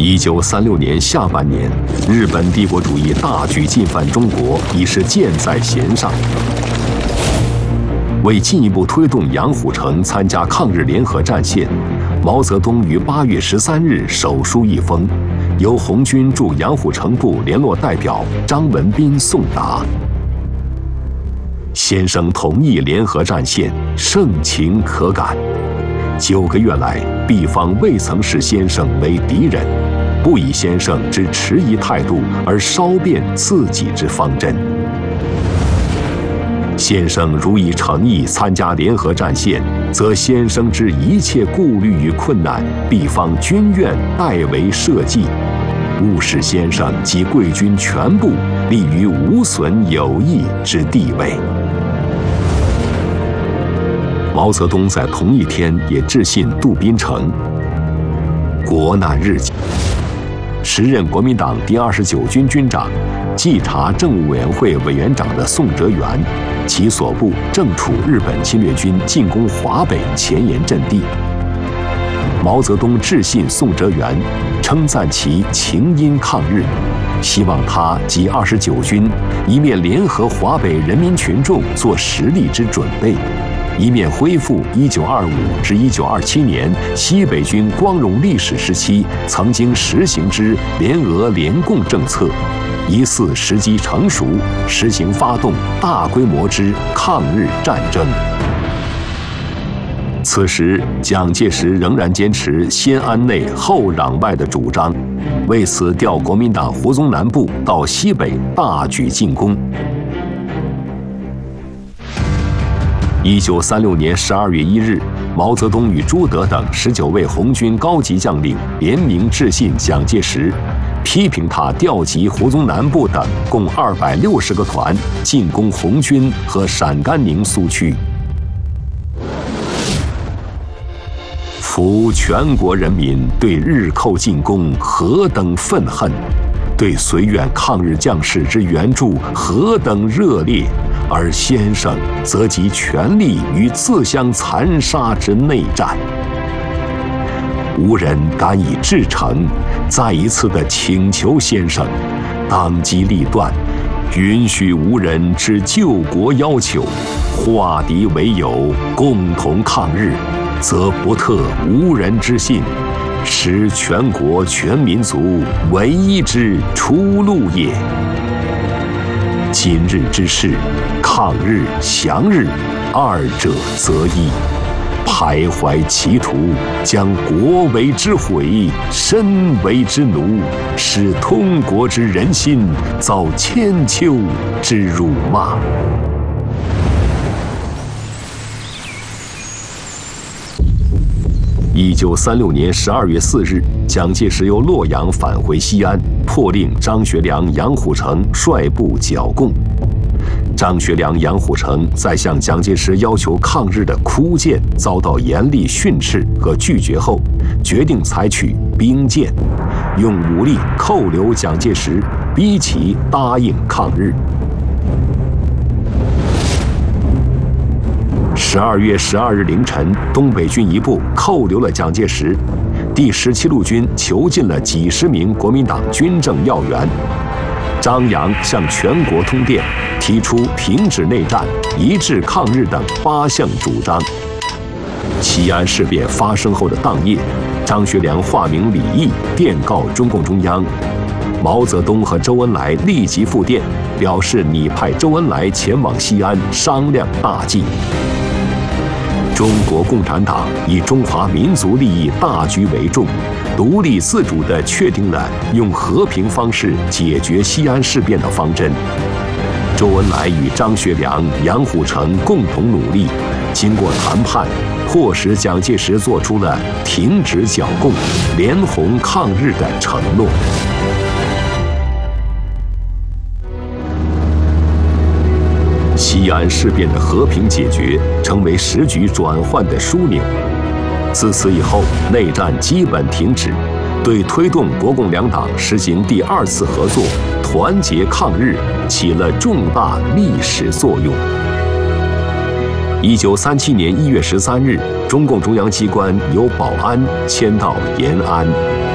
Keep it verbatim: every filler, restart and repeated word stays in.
一九三六年下半年，日本帝国主义大举进犯中国，已是箭在弦上。为进一步推动杨虎城参加抗日联合战线，毛泽东于八月十三日手书一封，由红军驻杨虎城部联络代表张文彬送达。先生同意联合战线，盛情可感。九个月来，敝方未曾视先生为敌人，不以先生之迟疑态度而稍变自己之方针。先生如以诚意参加联合战线，则先生之一切顾虑与困难，敝方均愿代为设计，务使先生及贵军全部立于无损有益之地位。毛泽东在同一天也致信杜宾城：国难日紧。时任国民党第二十九军军长、稽查政务委员会委员长的宋哲元，其所部正处日本侵略军进攻华北前沿阵地。毛泽东致信宋哲元，称赞其情因抗日，希望他及二十九军一面联合华北人民群众做实力之准备，一面恢复一九二五至一九二七年西北军光荣历史时期曾经实行之联俄联共政策，疑似时机成熟，实行发动大规模之抗日战争。此时，蒋介石仍然坚持先安内后攘外的主张，为此调国民党胡宗南部到西北大举进攻。一九三六年十二月一日，毛泽东与朱德等十九位红军高级将领联名致信蒋介石，批评他调集胡宗南部等共二百六十个团进攻红军和陕甘宁苏区。夫全国人民对日寇进攻何等愤恨，对绥远抗日将士之援助何等热烈，而先生则集全力于自相残杀之内战。无人敢以至诚，再一次的请求先生，当机立断，允许无人之救国要求，化敌为友，共同抗日，则不特无人之信，使全国全民族唯一之出路也。今日之事，抗日降日，二者择一。徘徊歧途，将国为之毁，身为之奴，使通国之人心遭千秋之辱骂。一九三六年十二月四日，蒋介石由洛阳返回西安，迫令张学良、杨虎城率部剿共。张学良、杨虎城在向蒋介石要求抗日的哭谏遭到严厉训斥和拒绝后，决定采取兵谏，用武力扣留蒋介石，逼其答应抗日。十二月十二日凌晨，东北军一部扣留了蒋介石，第十七路军囚禁了几十名国民党军政要员。张杨向全国通电，提出停止内战、一致抗日等八项主张。西安事变发生后的当夜，张学良化名李毅电告中共中央，毛泽东和周恩来立即复电，表示拟派周恩来前往西安商量大计。中国共产党以中华民族利益大局为重，独立自主地确定了用和平方式解决西安事变的方针。周恩来与张学良、杨虎城共同努力，经过谈判，迫使蒋介石做出了停止剿共、联红抗日的承诺。西安事变的和平解决，成为时局转换的枢纽。自此以后，内战基本停止，对推动国共两党实行第二次合作、团结抗日起了重大历史作用。一九三七年一月十三日，中共中央机关由保安迁到延安。